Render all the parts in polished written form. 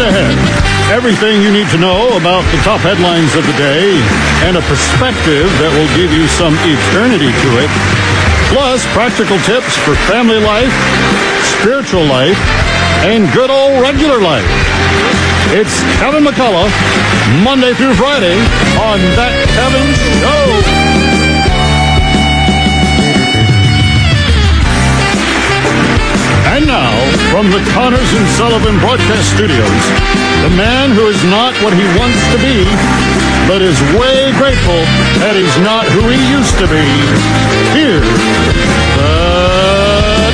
ahead. Everything you need to know about the top headlines of the day and a perspective that will give you some eternity to it. Plus, practical tips for family life, spiritual life, and good old regular life. It's Kevin McCullough, Monday through Friday on That Kevin Show. And now, from the Connors and Sullivan Broadcast Studios, the man who is not what he wants to be, but is way grateful that he's not who he used to be. Here's the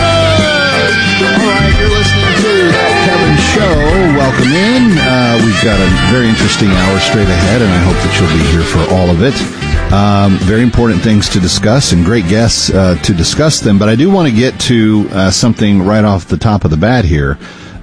Kevin! All right, you're listening to That Kevin Show. Welcome in. We've got a very interesting hour straight ahead, and I hope that you'll be here for all of it. Very important things to discuss and great guests to discuss them. But I do want to get to something right off the top of the bat here.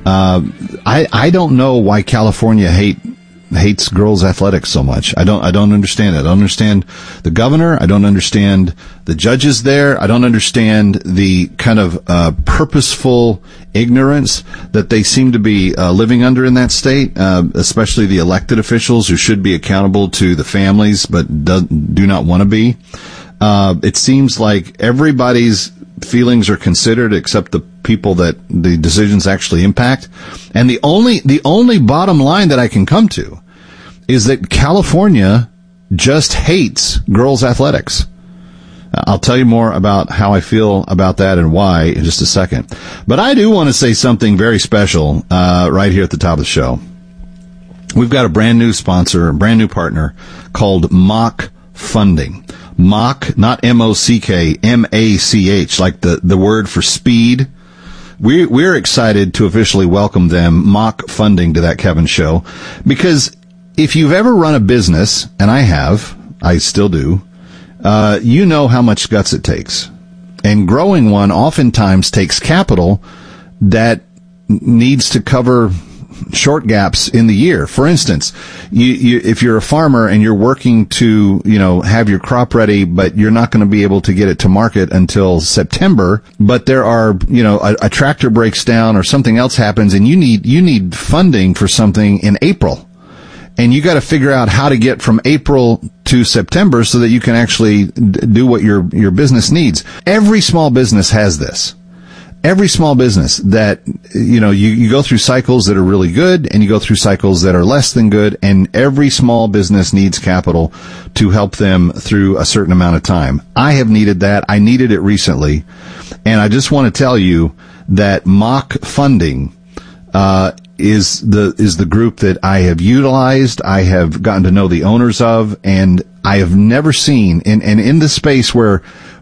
I don't know why California hates girls athletics so much. I don't understand it. I don't understand the governor. I don't understand the judges there. I don't understand the kind of purposeful ignorance that they seem to be living under in that state, especially the elected officials who should be accountable to the families but do not want to be. It seems like everybody's feelings are considered except the people that the decisions actually impact. And the only bottom line that I can come to is that California just hates girls athletics. I'll tell you more about how I feel about that and why in just a second. But I do want to say something very special right here at the top of the show. We've got a brand new sponsor, a brand new partner called Mach Funding. Mach, not M-O-C-K, M-A-C-H, like the word for speed. We're excited to officially welcome them, Mach Funding, to That Kevin Show, because if you've ever run a business, and I still do, you know how much guts it takes. And growing one oftentimes takes capital that needs to cover short gaps in the year. For instance, if you're a farmer and you're working to, have your crop ready, but you're not going to be able to get it to market until September, but there are, a tractor breaks down or something else happens and you need funding for something in April. And you got to figure out how to get from April to September so that you can actually do what your business needs. Every small business has this. Every small business that, you go through cycles that are really good and you go through cycles that are less than good, and every small business needs capital to help them through a certain amount of time. I have needed that. I needed it recently. And I just want to tell you that Mach Funding, is the group that I have utilized, I have gotten to know the owners of, and I have never seen in the space where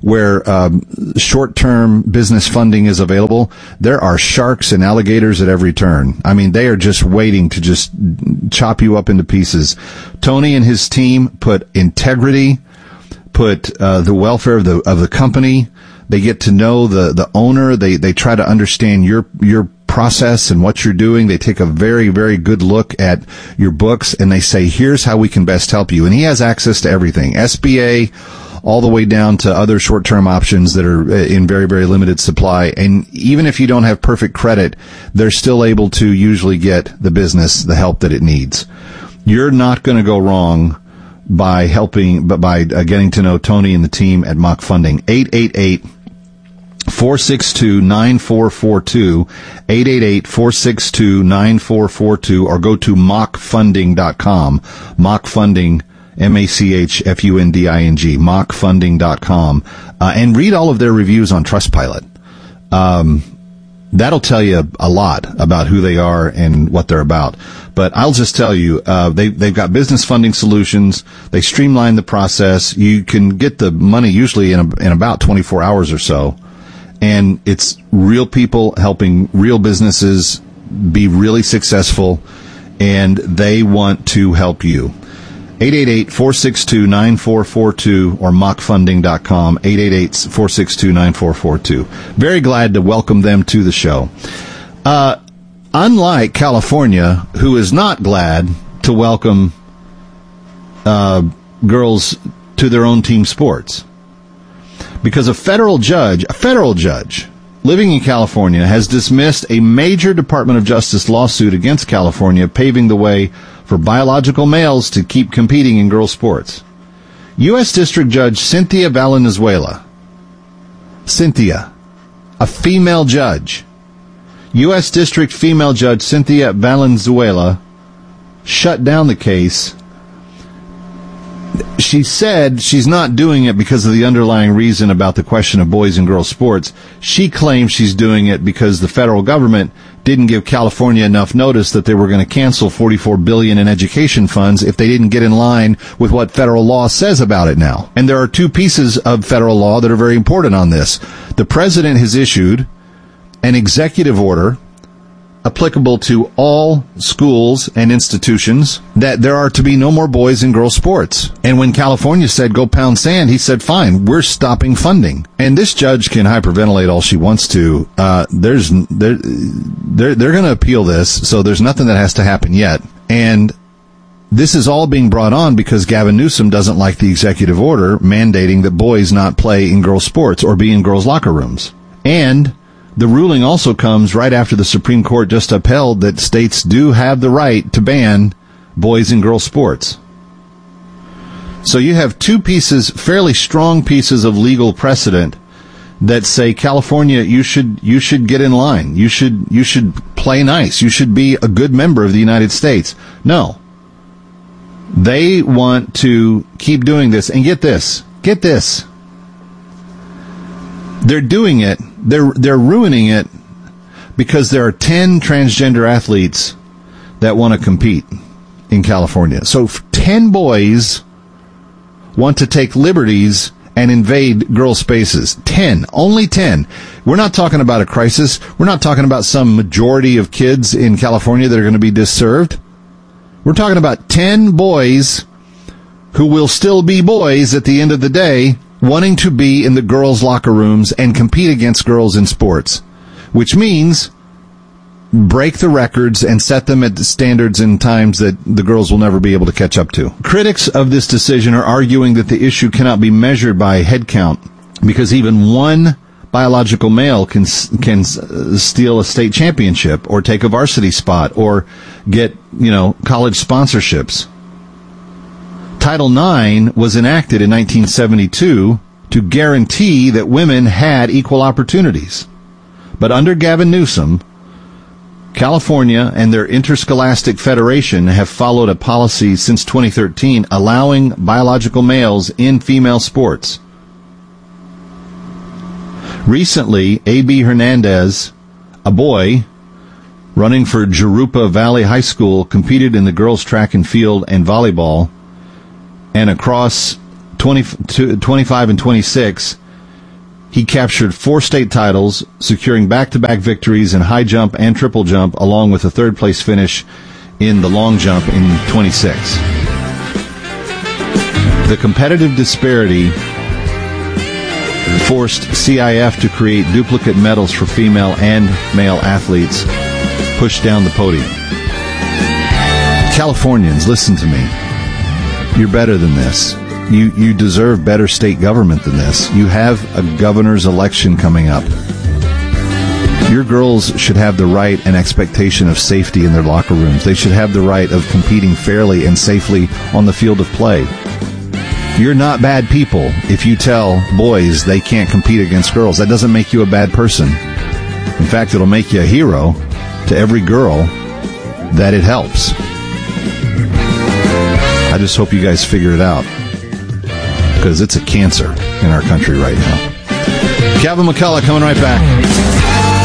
short-term business funding is available, there are sharks and alligators at every turn. I mean, they are just waiting to just chop you up into pieces. Tony and his team put integrity, put the welfare of the company. They get to know the owner. They try to understand your process and what you're doing. They take a very, very good look at your books and they say, here's how we can best help you. And he has access to everything, SBA, all the way down to other short-term options that are in very, very limited supply. And even if you don't have perfect credit, they're still able to usually get the business the help that it needs. You're not going to go wrong by getting to know Tony and the team at Mach Funding. 888-462-9442, 888-462-9442, or go to machfunding.com, machfunding, M-A-C-H-F-U-N-D-I-N-G, machfunding.com, and read all of their reviews on Trustpilot. That'll tell you a lot about who they are and what they're about. But I'll just tell you, they've got business funding solutions. They streamline the process. You can get the money usually in about 24 hours or so. And it's real people helping real businesses be really successful, and they want to help you. 888-462-9442 or machfunding.com, 888-462-9442. Very glad to welcome them to the show. Unlike California, who is not glad to welcome girls to their own team sports. Because a federal judge living in California, has dismissed a major Department of Justice lawsuit against California, paving the way for biological males to keep competing in girls' sports. U.S. District Judge Cynthia Valenzuela, a female judge, U.S. District female judge Cynthia Valenzuela shut down the case. She said she's not doing it because of the underlying reason about the question of boys and girls sports. She claims she's doing it because the federal government didn't give California enough notice that they were going to cancel $44 billion in education funds if they didn't get in line with what federal law says about it now. And there are two pieces of federal law that are very important on this. The president has issued an executive order applicable to all schools and institutions that there are to be no more boys and girls sports. And when California said go pound sand, he said, fine, we're stopping funding. And this judge can hyperventilate all she wants to. They're going to appeal this, so there's nothing that has to happen yet. And this is all being brought on because Gavin Newsom doesn't like the executive order mandating that boys not play in girls sports or be in girls locker rooms. And the ruling also comes right after the Supreme Court just upheld that states do have the right to ban boys and girls sports. So you have two pieces, fairly strong pieces of legal precedent that say, California, you should get in line. You should play nice. You should be a good member of the United States. No. They want to keep doing this. And get this. They're doing it. They're ruining it because there are 10 transgender athletes that want to compete in California. So 10 boys want to take liberties and invade girl spaces. 10. Only 10. We're not talking about a crisis. We're not talking about some majority of kids in California that are going to be disserved. We're talking about 10 boys who will still be boys at the end of the day, wanting to be in the girls' locker rooms and compete against girls in sports, which means break the records and set them at the standards and times that the girls will never be able to catch up to. Critics of this decision are arguing that the issue cannot be measured by head count because even one biological male can steal a state championship or take a varsity spot or get, college sponsorships. Title IX was enacted in 1972 to guarantee that women had equal opportunities. But under Gavin Newsom, California and their interscholastic federation have followed a policy since 2013 allowing biological males in female sports. Recently, A.B. Hernandez, a boy running for Jurupa Valley High School, competed in the girls' track and field and volleyball. And across 25 and 26, he captured 4 state titles, securing back-to-back victories in high jump and triple jump, along with a third-place finish in the long jump in 26. The competitive disparity forced CIF to create duplicate medals for female and male athletes, pushed down the podium. Californians, listen to me. You're better than this. You deserve better state government than this. You have a governor's election coming up. Your girls should have the right and expectation of safety in their locker rooms. They should have the right of competing fairly and safely on the field of play. You're not bad people if you tell boys they can't compete against girls. That doesn't make you a bad person. In fact, it'll make you a hero to every girl that it helps. I just hope you guys figure it out, because it's a cancer in our country right now. Kevin McCullough coming right back.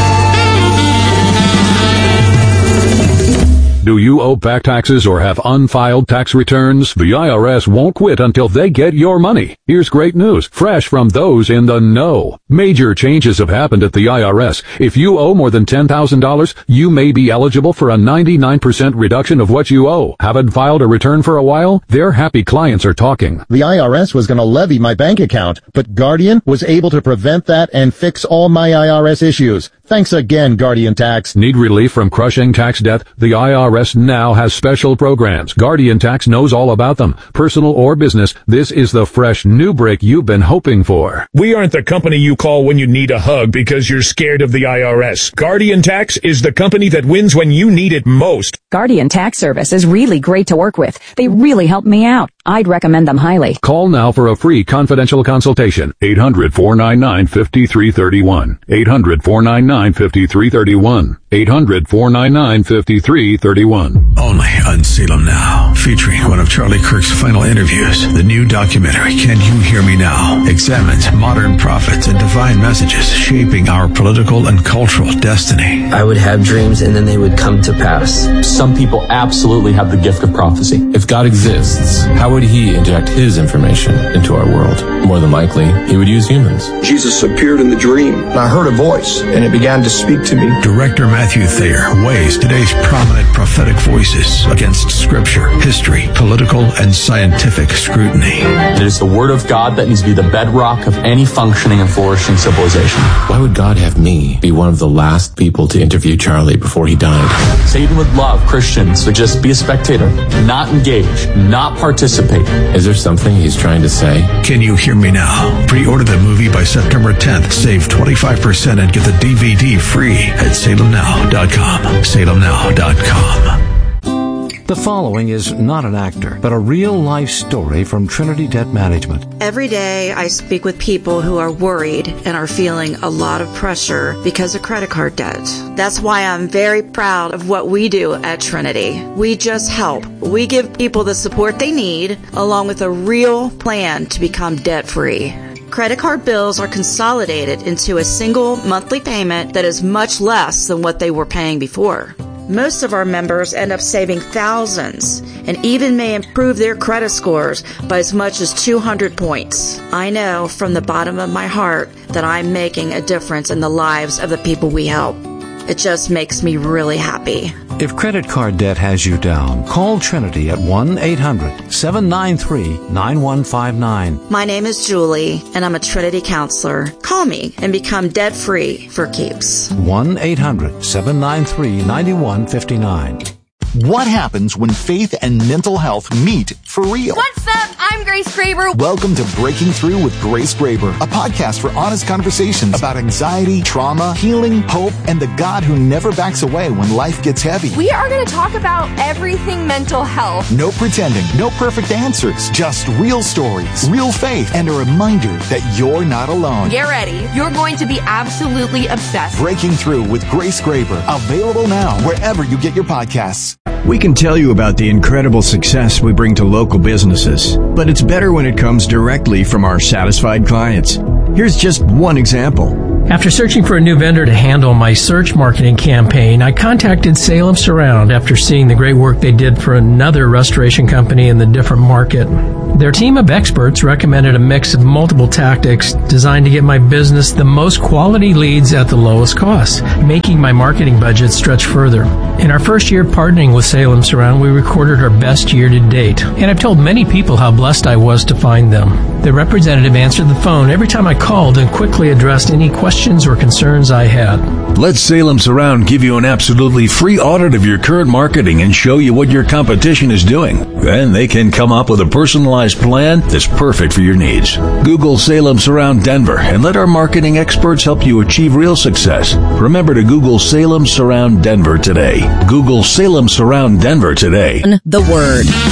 Do you owe back taxes or have unfiled tax returns? The IRS won't quit until they get your money. Here's great news, fresh from those in the know. Major changes have happened at the IRS. If you owe more than $10,000, you may be eligible for a 99% reduction of what you owe. Haven't filed a return for a while? Their happy clients are talking. The IRS was going to levy my bank account, but Guardian was able to prevent that and fix all my IRS issues. Thanks again, Guardian Tax. Need relief from crushing tax debt? The IRS now has special programs. Guardian Tax knows all about them. Personal or business, this is the fresh new break you've been hoping for. We aren't the company you call when you need a hug because you're scared of the IRS. Guardian Tax is the company that wins when you need it most. Guardian Tax Service is really great to work with. They really helped me out. I'd recommend them highly. Call now for a free confidential consultation. 800-499-5331. 800-499-5331. 800-499-5331. Only on Salem Now. Featuring one of Charlie Kirk's final interviews. The new documentary, Can You Hear Me Now? Examines modern prophets and divine messages shaping our political and cultural destiny. I would have dreams and then they would come to pass. Some people absolutely have the gift of prophecy. If God exists, how would he inject his information into our world? More than likely, he would use humans. Jesus appeared in the dream, and I heard a voice, and it began to speak to me. Director Matthew Thayer weighs today's prominent prophetic voices against scripture, history, political, and scientific scrutiny. It is the word of God that needs to be the bedrock of any functioning and flourishing civilization. Why would God have me be one of the last people to interview Charlie before he died? Satan would love Christians to just be a spectator, not engage, not participate. Is there something he's trying to say? Can You Hear Me Now? Pre-order the movie by September 10th. Save 25% and get the DVD free at salemnow.com. salemnow.com. The following is not an actor, but a real-life story from Trinity Debt Management. Every day I speak with people who are worried and are feeling a lot of pressure because of credit card debt. That's why I'm very proud of what we do at Trinity. We just help. We give people the support they need, along with a real plan to become debt-free. Credit card bills are consolidated into a single monthly payment that is much less than what they were paying before. Most of our members end up saving thousands and even may improve their credit scores by as much as 200 points. I know from the bottom of my heart that I'm making a difference in the lives of the people we help. It just makes me really happy. If credit card debt has you down, call Trinity at 1-800-793-9159. My name is Julie, and I'm a Trinity counselor. Call me and become debt-free for keeps. 1-800-793-9159. What happens when faith and mental health meet for real? What's up? I'm Grace Graber. Welcome to Breaking Through with Grace Graber, a podcast for honest conversations about anxiety, trauma, healing, hope, and the God who never backs away when life gets heavy. We are going to talk about everything mental health. No pretending, no perfect answers, just real stories, real faith, and a reminder that you're not alone. Get ready. You're going to be absolutely obsessed. Breaking Through with Grace Graber, available now wherever you get your podcasts. We can tell you about the incredible success we bring to local businesses, but it's better when it comes directly from our satisfied clients. Here's just one example. After searching for a new vendor to handle my search marketing campaign, I contacted Salem Surround after seeing the great work they did for another restoration company in the different market. Their team of experts recommended a mix of multiple tactics designed to get my business the most quality leads at the lowest cost, making my marketing budget stretch further. In our first year partnering with Salem Surround, we recorded our best year to date, and I've told many people how blessed I was to find them. The representative answered the phone every time I called and quickly addressed any questions or concerns I had. Let Salem Surround give you an absolutely free audit of your current marketing and show you what your competition is doing. Then they can come up with a personalized plan that's perfect for your needs. Google Salem Surround Denver and let our marketing experts help you achieve real success. Remember to Google Salem Surround Denver today. Google Salem Surround Denver today. The Word.